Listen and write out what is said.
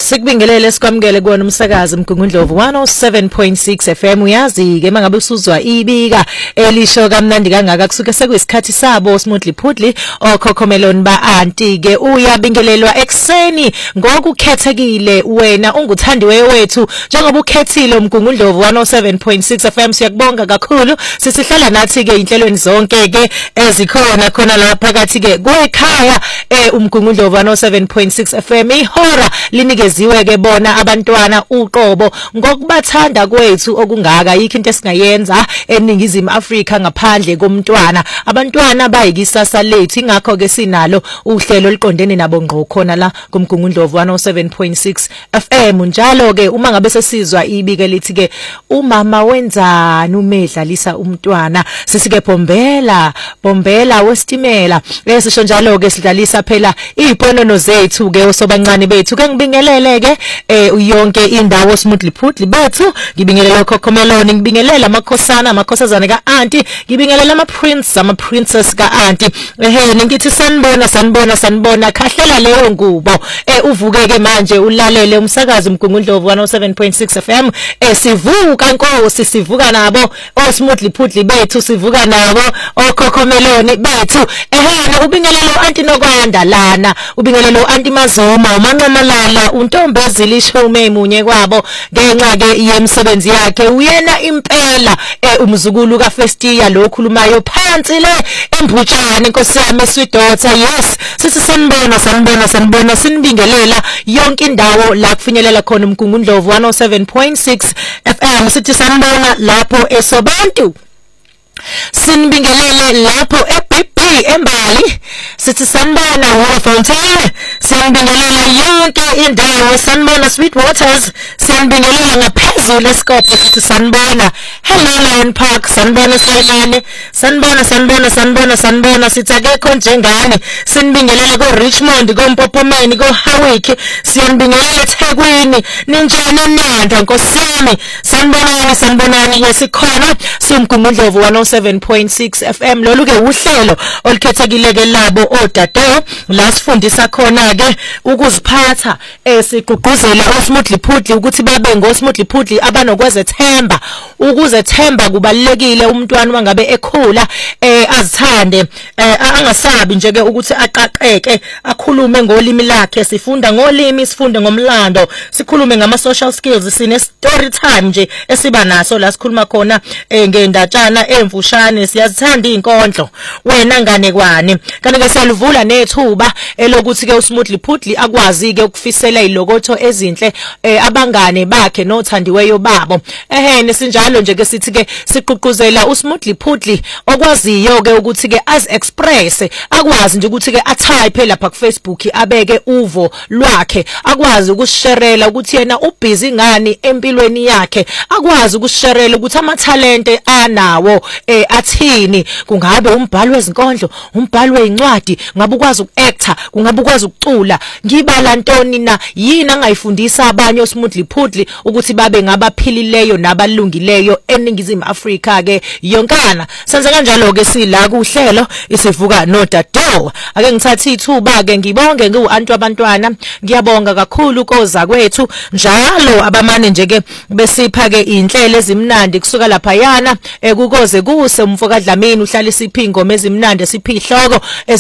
Sikubingelele sikwamukele kuona umsakazi Mgungundlovu 107.6 FM. Uyazi ke mangabe usuzwa ibika elisho kamnandi kangaka kusuke sekuyisikhathi sabo Smoothly Pudly okhokhomeloni ba auntie ke uyabingelelwa ekseni ngokukhethekile wena unguthandiwe wethu njengoba ukhethile Mgungundlovu 107.6 FM. Siyakubonga kakhulu sisihlala nathi ke inhlelweni zonke ke ezikhona khona la phakathi ke kwekhaya Mgungundlovu 107.6 FM. Ihora linikeziwe ke bona abantwana uqobo ngokubathanda kwethu okungaka yikho into esingayenza eningizimu Afrika ngaphandle komntwana. Abantwana bayikisasa lethu ingakho ke sinalo uhlelo liqondene nabo ngqo khona la kuMgungundlovu 107.6 FM. Njalo ke uma ngabe sesizwa ibike lithi ke umama wenzani umedlalisa umntwana sisike bombela westimela esisho njalo ke sidlalisa phela iziponono zethu ke osobancane bethu ke ngibingelele ke yonke indawo Smoothly Pudly bethu ngibingelela ukhokhomeloni ngibingelela amakhosazana ka auntie ngibingelela ama princess ka auntie ngithi sanibona khahlela leyo ngubo uvuke ke manje ulalele umsakazi Mgungundlovu 107.6 FM sivuka Nkosi sivuka nabo Smoothly Pudly bethu sivuka nabo okhokhomeloni bethu ubingelela auntie Nokwanda lana ubingelela auntie Mazoma uManqamalala uNtombazile ishume munye kwabo ngenxa ke yemsebenzi yakhe uyena impela umzukulu kaFestia lo khulumayo phansi le embutshane Nkosi yami sweet daughter. Yes sithi sanibona sinibingelela yonke indawo la kufinyelela khona Mgungundlovu 107.6 FM. Sithi sanibona lapho eSobantu sinibingelele lapho embali sithi sanibona Fontaine sinibingelela yonke indawo sanibona Sweet Waters sinibingelela ngaphezulu eSkopje sithi sanibona Hello Lion Park sanibona Sayane sanibona sithi akekho njengani sinibingelela ko Richmond ko Mpophomeni ko Hawiki sinibingelela eThekwini ninjani Nanda Nkosi yami sanibonani yesikhona siMgungundlovu 107.6 FM. Lolu ke uhlelo olukhethekile ke labo odade la sifundisa khona ke ukuziphatha sigqugquzela uSmoothly Pudly ukuthi babe ngoSmoothly Pudly abanokwezethemba. Ukuzethemba kubalekile umntwana wangabe ekhula azithande angasabi nje ke ukuthi aqaqeke akhulume ngolimi lakhe. Sifunda ngolimi sifunde ngomlando sikhulume ngama social skills sine story time nje esiba naso la sikhuluma khona ngendatshana emfushane siyazithanda inkondlo wena ngane kwane kanti ke siyalivula nethuba elokuthi ke uSmoothly Pudly akwazi ke ukufisela izilokotho ezinhle abangane bakhe nothandiweyo babo. Nesinjalo nje ke sithi ke siqhuquzela uSmoothly Pudly okwaziyo ke ukuthi ke az express akwazi nje ukuthi ke atype lapha ku Facebook abeke uvo lwakhe akwazi ukusherela ukuthi yena ubusy ngani empilweni yakhe akwazi ukusherela ukuthi ama talent anawo athini kungabe umbhalo wezinkondlo umbhalo weincwadi ngabe ukwazi ukuactor kungabe ukwazi ukucula ngibala ntoni na yini angayifundisa abanye uSmoothly Pudly ukuthi babe ngabaphilileyo nabalungileyo eningizimu Afrika ke yonkana senze kanjalo ke sila kuhlelo isivuka nodado ake ngithatha ithuba ke ngibonge ngiuantu abantwana ngiyabonga kakhulu koza kwethu njalo abamane nje ke besipha ke inhlelo ezimnandi kusuka lapha yana kukoze kuse umfoka Dlamini uhlala isiphi ingoma ezimnandi siphi ihloko